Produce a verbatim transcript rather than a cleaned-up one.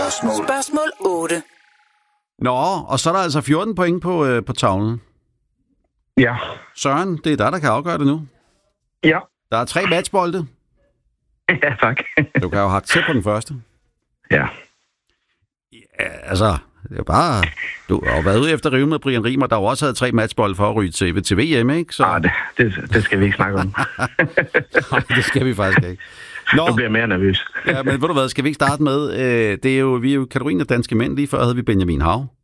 Spørgsmål. Spørgsmål otte. Nå, og så er der altså fjorten point på, øh, på tavlen. Ja. Søren, det er dig, der kan afgøre det nu. Ja. Der er tre matchbolde. Ja, tak. Du kan jo have til på den første. Ja. Ja, altså, det er bare... Du har jo været ude efter at rive med Brian Riemer, der jo også havde tre matchbolde for at ryge til, til V M, ikke? Så... Ah, det, det, det skal vi ikke snakke om. Nej, det skal vi faktisk ikke. Nå, Jeg bliver mere nervøs. ja, men ved du hvad, skal vi ikke starte med? Øh, det er jo, vi er jo kategorien af danske mænd. Lige før havde vi Benjamin Hav.